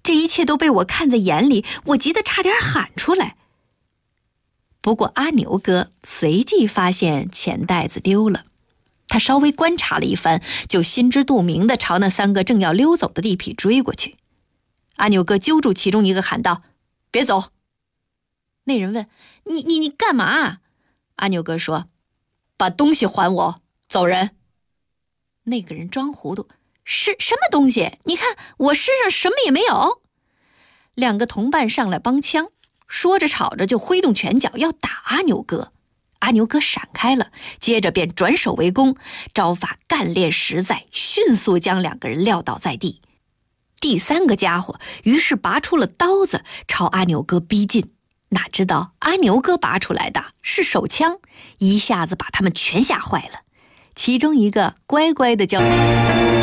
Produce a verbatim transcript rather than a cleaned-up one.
这一切都被我看在眼里，我急得差点喊出来。不过阿牛哥随即发现钱袋子丢了，他稍微观察了一番，就心知肚明地朝那三个正要溜走的地痞追过去。阿牛哥揪住其中一个喊道：别走！那人问：你你你干嘛？阿牛哥说：把东西还我，走人。那个人装糊涂：是什么东西？你看我身上什么也没有。两个同伴上来帮腔，说着吵着就挥动拳脚要打阿牛哥。阿牛哥闪开了，接着便转手为攻，招法干练实在，迅速将两个人撂倒在地。第三个家伙于是拔出了刀子，朝阿牛哥逼近。哪知道阿牛哥拔出来的是手枪，一下子把他们全吓坏了。其中一个乖乖地叫